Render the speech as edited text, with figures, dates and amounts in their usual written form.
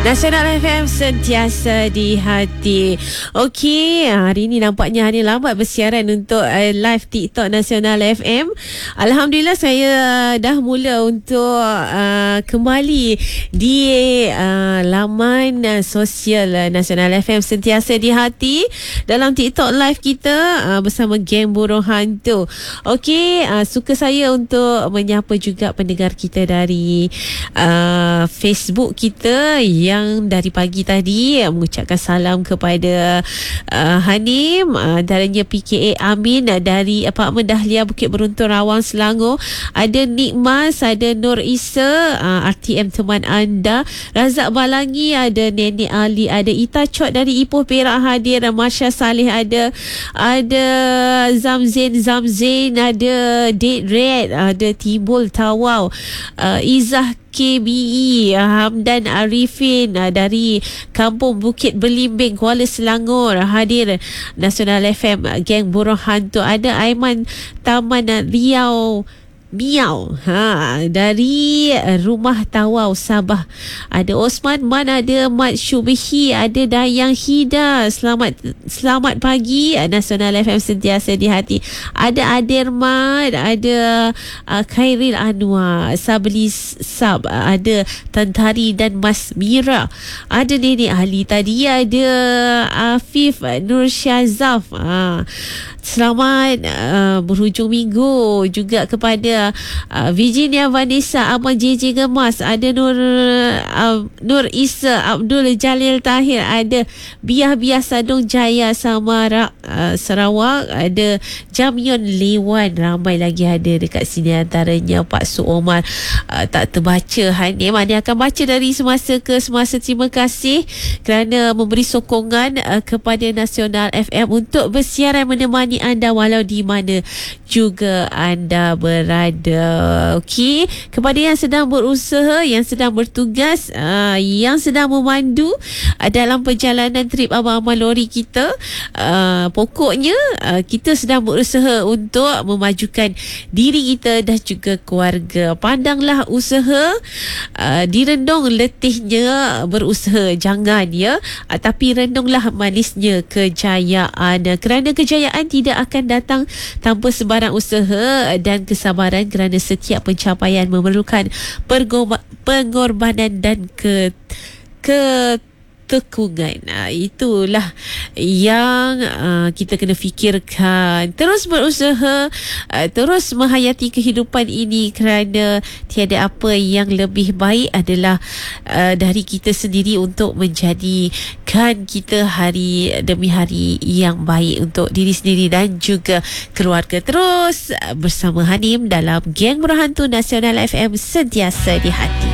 Nasional FM sentiasa di hati. Okey, hari ini nampaknya hari lambat bersiaran untuk live TikTok Nasional FM. Alhamdulillah saya dah mula untuk kembali di laman sosial Nasional FM sentiasa di hati dalam TikTok live kita bersama geng burung hantu. Okey, suka saya untuk menyapa juga pendengar kita dari Facebook kita yang dari pagi tadi mengucapkan salam kepada Hanim, antaranya PKA Amin dari Apartmen Dahlia Bukit Beruntun Rawang Selangor, ada Nikmas, ada Nur Isa, RTM teman anda, Razak Balangi, ada Nenek Ali, ada Ita Chot dari Ipoh Perak hadir, Masya Saleh ada Zamzain, ada Date Red, ada Timbul Tawau, Izzah KBE, Hamdan Arifin dari Kampung Bukit Belimbing, Kuala Selangor hadir Nasional FM geng burung hantu, ada Aiman Taman Riau Miau dari Rumah Tawau Sabah, ada Osman Man, ada Mat Syubihi, ada Dayang Hida. Selamat pagi, Nasional FM sentiasa di hati. Ada Adirmat, ada Khairil Anwar, Sabli Sab, ada Tantari dan Mas Mira, ada Nenek Ali tadi, ada Afif Nur Syazaf. Selamat berhujung minggu juga kepada Virginia Vanessa, Abang JJ Gemas, ada Nur Isa, Abdul Jalil Tahir, ada Biah Sadung Jaya Samara Sarawak, ada Jamyon Lewan, ramai lagi ada dekat sini, antaranya Pak Su Omar. Tak terbaca Hanim, Hanim akan baca dari semasa ke semasa. Terima kasih kerana memberi sokongan kepada Nasional FM untuk bersiaran menemani anda walau di mana juga anda berada. Okey, kepada yang sedang berusaha, yang sedang bertugas, yang sedang memandu dalam perjalanan trip abang-abang lori kita, pokoknya kita sedang berusaha untuk memajukan diri kita dan juga keluarga. Pandanglah usaha, direndung letihnya berusaha, jangan ya, tapi rendunglah manisnya kejayaan, kerana kejayaan tidak akan datang tanpa sebarang usaha dan kesabaran, kerana setiap pencapaian memerlukan pengorbanan dan ketekungan. Itulah yang kita kena fikirkan. Terus berusaha, terus menghayati kehidupan ini, kerana tiada apa yang lebih baik adalah dari kita sendiri untuk menjadikan kita hari demi hari yang baik untuk diri sendiri dan juga keluarga. Terus bersama Hanim dalam geng burung hantu Nasional FM sentiasa di hati.